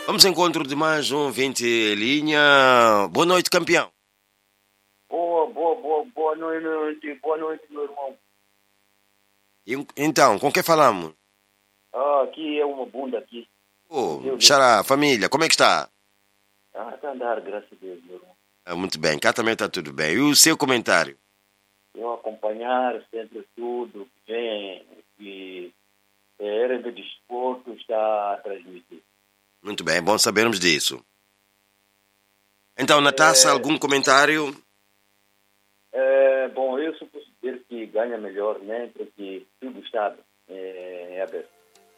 Vamos ao encontro de mais um 20 linha. Boa noite, campeão. Boa noite, meu irmão. Então, com quem falamos? Aqui é uma bunda aqui. Xará, família, como é que está? Está a andar, graças a Deus, meu irmão. Muito bem, cá também está tudo bem. E o seu comentário? Eu acompanhar sempre tudo que vem, que a era do desporto está a transmitir. Muito bem, bom sabermos disso. Então, na taça, algum comentário? Bom, eu só posso dizer que ganha melhor, né? Porque tudo está aberto.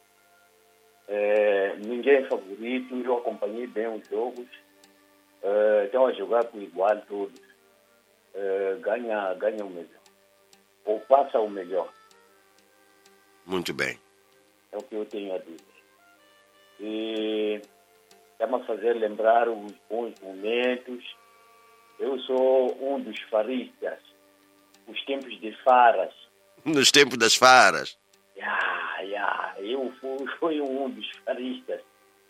Ninguém é favorito, eu acompanhei bem os jogos. Estão a jogar por igual todos. Ganha o melhor. Ou passa o melhor. Muito bem. É o que eu tenho a dizer. E estamos a fazer lembrar os bons momentos. Eu sou um dos faristas. Os tempos de faras. Nos tempos das faras. Eu fui um dos faristas.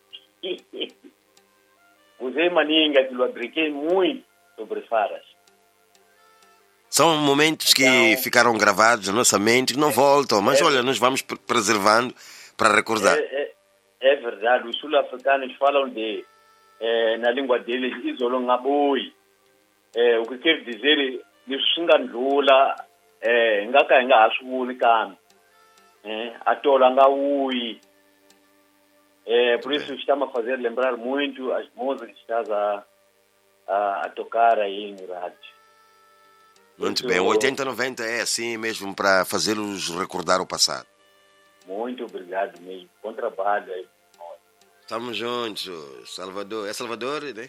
Usei maninga que eu brinquei muito sobre faras. São momentos que ficaram gravados na nossa mente, que não voltam, mas olha, nós vamos preservando para recordar. É verdade, os sul-africanos falam na língua deles, Izolongabui. O que quer dizer, Nisungandula, Ngaka Aswunikam, Atola Ngaui. Por isso estamos a fazer lembrar muito as músicas que estás a tocar aí no rádio. Muito bem, 80, 90 é assim mesmo para fazê-los recordar o passado. Muito obrigado mesmo, bom trabalho aí. Estamos juntos, Salvador. É Salvador, né?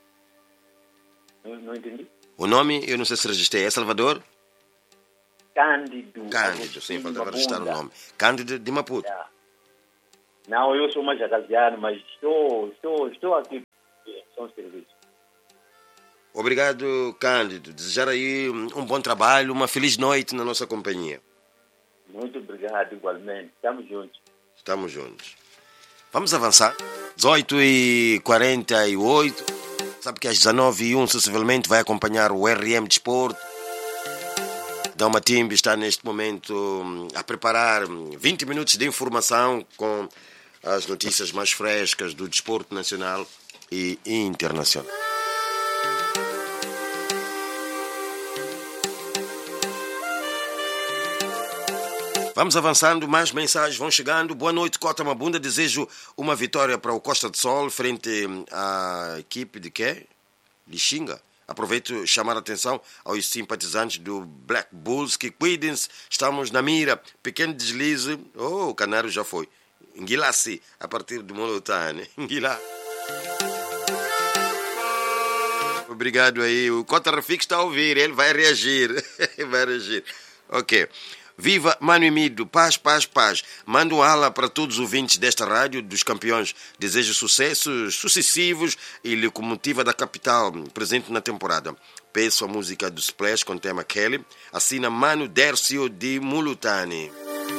Não entendi. O nome, eu não sei se registrei, é Salvador? Cândido, sim, faltava registrar o nome. Cândido de Maputo. Não, eu sou mais acasiano, mas estou aqui em serviço. Obrigado, Cândido. Desejar aí um bom trabalho, uma feliz noite na nossa companhia. Muito obrigado, igualmente. Estamos juntos. Estamos juntos. Vamos avançar. 18h48. Sabe que às 19h01, sensivelmente, vai acompanhar o RM Desporto. Dalma Timbi está neste momento a preparar 20 minutos de informação com as notícias mais frescas do desporto nacional e internacional. Vamos avançando, mais mensagens vão chegando. Boa noite, Cota Mabunda. Desejo uma vitória para o Costa do Sol frente à equipe de quê? Lixinga. Aproveito chamar a atenção aos simpatizantes do Black Bulls que cuidem-se, estamos na mira. Pequeno deslize. O Canário já foi. Enguilasse a partir do Molotane. Enguilá. Obrigado aí. O Cota Rafik está a ouvir, ele vai reagir. Vai reagir. Ok. Viva Mano Emido, paz. Mando um ala para todos os ouvintes desta rádio, dos campeões. Desejo sucessos sucessivos e locomotiva da capital, presente na temporada. Peço a música do Splash com o tema Kelly. Assina Mano Dércio de Mulutani.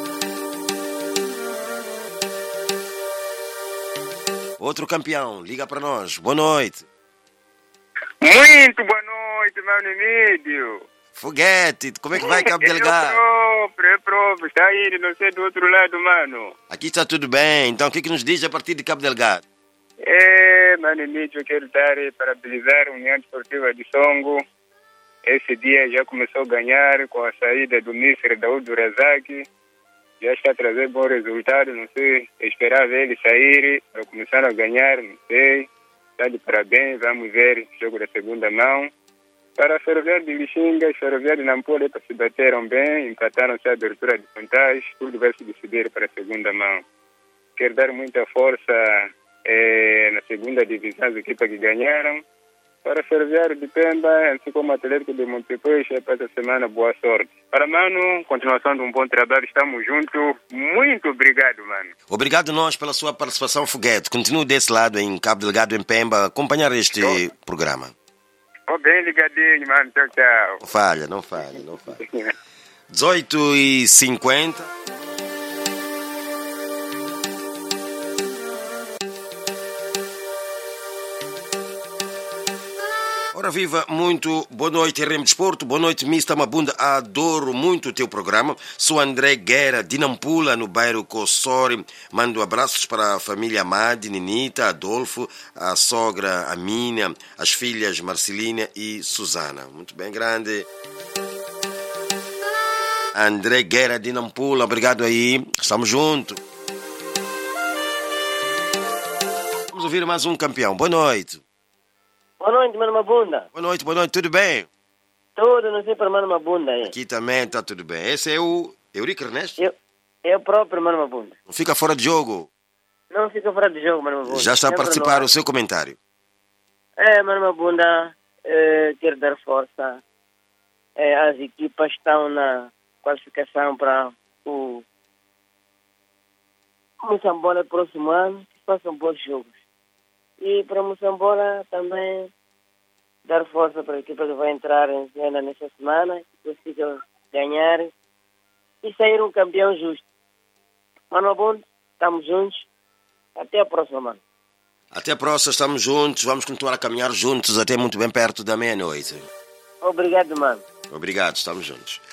Outro campeão, liga para nós. Boa noite. Muito boa noite, Mano Emido. Foguete, como é que vai, Cabo Delgado? É próprio, está aí, não sei do outro lado, mano. Aqui está tudo bem, então o que nos diz a partir de Cabo Delgado? Mano Emílio, eu quero parabenizar a União Desportiva de Songo. Esse dia já começou a ganhar com a saída do Mr. Daoud Razak. Já está a trazer bom resultado, não sei, esperava ele sair para começar a ganhar, não sei. Está de parabéns, vamos ver o jogo da segunda mão. Para a Ferroviária de Lixinga e Ferroviária de Nampula para se bateram bem, empataram-se a abertura de contagem, tudo vai se decidir para a segunda mão. Quero dar muita força na segunda divisão as equipas que ganharam. Para a Ferroviária de Pemba, assim como o Atlético de Montepuez, para essa semana, boa sorte. Para Mano, continuação de um bom trabalho, estamos juntos. Muito obrigado, Mano. Obrigado nós pela sua participação, Foguete. Continue desse lado em Cabo Delgado, em Pemba, acompanhar este programa. Bem ligadinho, mano. Tchau. Não falha. 18h50. Ora viva, muito boa noite, RM Desporto, boa noite, Mr. Mabunda, adoro muito o teu programa. Sou André Guerra, de Nampula, no bairro Cossori. Mando abraços para a família Amade, Ninita, Adolfo, a sogra Amínia, as filhas Marcelina e Susana. Muito bem, grande. André Guerra, de Nampula, obrigado aí, estamos juntos. Vamos ouvir mais um campeão, boa noite. Boa noite, Mano Mabunda. Boa noite, tudo bem? Tudo, não sei para Mano Mabunda aí. Aqui também está tudo bem. Esse é o Eurico Ernesto? Eu próprio, Mano Mabunda. Não fica fora de jogo? Não fica fora de jogo, Mano Mabunda. Já está a participar o seu comentário. Mano Mabunda, quero dar força. As equipas estão na qualificação para o Moçambola próximo ano, que façam bons jogos. E para Moçambola também dar força para a equipa que vai entrar em cena nesta semana, que consiga ganhar e sair um campeão justo. Mano Mabunda, estamos juntos. Até a próxima, mano. Até a próxima, estamos juntos. Vamos continuar a caminhar juntos até muito bem perto da meia-noite. Obrigado, mano. Obrigado, estamos juntos.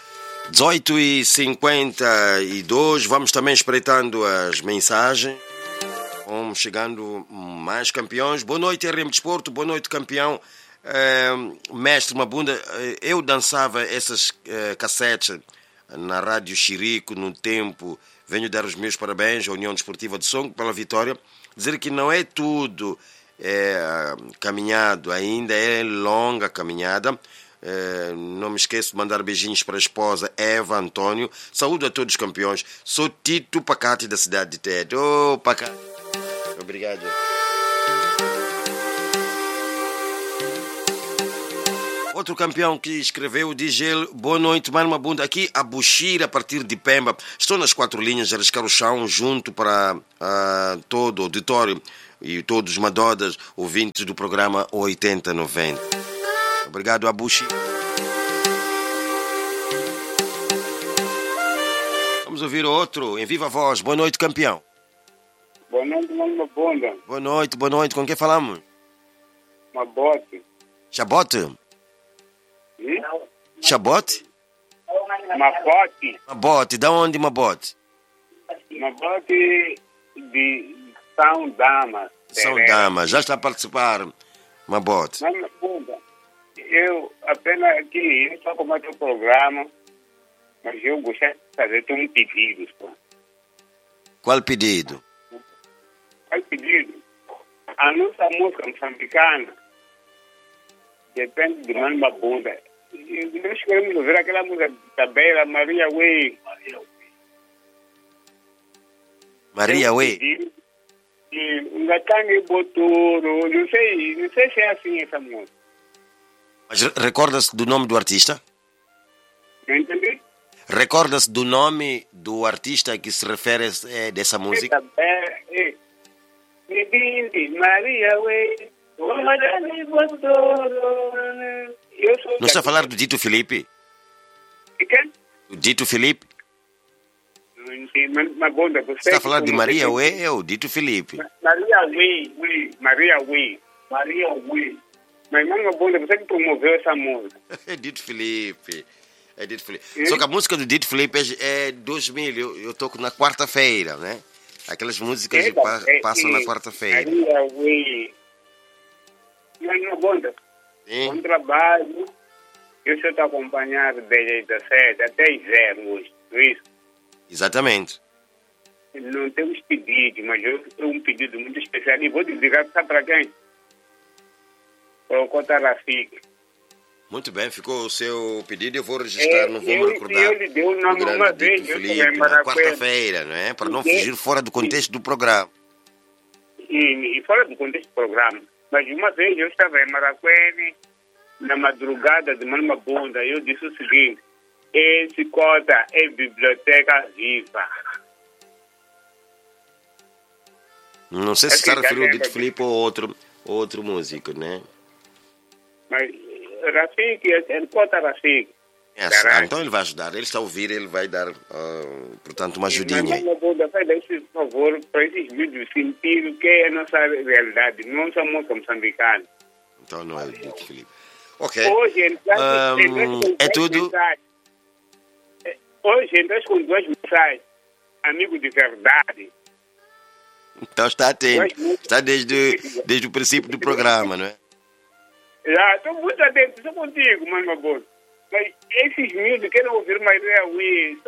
18h52, vamos também espreitando as mensagens. Vamos chegando mais campeões. Boa noite, RM Desporto. Boa noite, campeão. Mestre Mabunda, eu dançava essas cassetes na Rádio Chirico no tempo. Venho dar os meus parabéns à União Desportiva de Songo pela vitória. Dizer que não é tudo caminhado, ainda é longa a caminhada. Não me esqueço de mandar beijinhos para a esposa Eva Antônio. Saúdo a todos os campeões. Sou Tito Pacate da cidade de Tete. Oh, Pacate. Obrigado. Outro campeão que escreveu diz ele: boa noite, Mano Mabunda. Aqui a Buxira, a partir de Pemba. Estou nas 4 linhas a riscar o chão junto para todo o auditório e todos os madodas ouvintes do programa 8090. Obrigado, Abushi. Vamos ouvir outro em viva voz. Boa noite, campeão. Boa noite, Mano Mabunda. Boa noite. Com quem falamos? Mabote. Chabote? Chabote? Mabote. Mabote, da onde Mabote? Mabote de São Damas. São Damas, já está a participar, Mabote. Mano Mabunda, eu apenas aqui, eu só comento o programa, mas eu gostaria de fazer um pedido. Pô. Qual pedido? Qual pedido? A nossa música moçambicana depende de Mano Mabunda. Nós queremos ouvir aquela música da Bela Maria Way. Maria Way? Ngatane Botoro, não sei se é assim essa música. Mas recorda-se do nome do artista? Não entendi? Recorda-se do nome do artista que se refere dessa música? Maria Way. Não está a falar do Dito Felipe? Quem? O Dito Felipe? Mabunda, Está a falar de Maria Way ou Dito Felipe? Maria Way. Mas Mano Mabunda, você que promoveu essa música. É Dito Felipe. Só que a música do Dito Felipe é 2000, eu toco na quarta-feira, né? Aquelas músicas que passam na quarta-feira. Maria Way. Mano Mabunda, um trabalho, eu só estou acompanhado desde 17 até 0 hoje, não é isso? Exatamente. Não temos pedido, mas eu tenho um pedido muito especial e vou dizer, sabe para quem? Para o Cota Rafik. Muito bem, ficou o seu pedido e eu vou registrar, não vou me recordar. Eu lhe dei o nome uma vez, Felipe, na quarta-feira, não é? Para não fugir fora do contexto do programa. E fora do contexto do programa. Mas uma vez eu estava em Maracuene, na madrugada de Mano Mabunda, eu disse o seguinte: esse Cota é biblioteca viva. Não sei se está referindo ao Dito Felipe ou outro músico, né? Mas Rafik, é Cota Rafik. Então ele vai ajudar, ele está a ouvir, ele vai dar, portanto, uma ajudinha. Mas Mabunda, faz esse favor para esses vídeos sentir o que é a nossa realidade, não somos moçambicanos. Então não é o Dito Felipe. Ok. Hoje entras é tudo? mensagens. Hoje entras com 2 mensagens. Amigo de verdade. Então está atento. Está desde o princípio do programa, não é? Já, estou muito atento. Estou contigo, mano, Barbosa. Mas esses miúdos querem ouvir mais Reauí.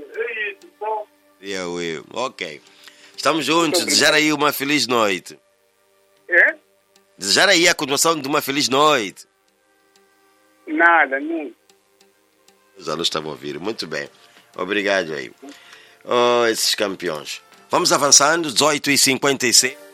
Ok. Estamos juntos. Desejar aí uma feliz noite. É? Desejar aí a continuação de uma feliz noite. Nada, não. Os alunos estavam a ouvir. Muito bem. Obrigado aí. Oh, esses campeões. Vamos avançando. 18h56.